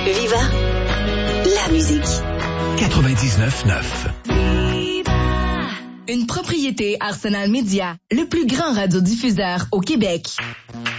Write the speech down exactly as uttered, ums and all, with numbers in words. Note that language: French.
Viva, la musique. quatre-vingt-dix-neuf neuf. Une propriété Arsenal Média, le plus grand radiodiffuseur au Québec.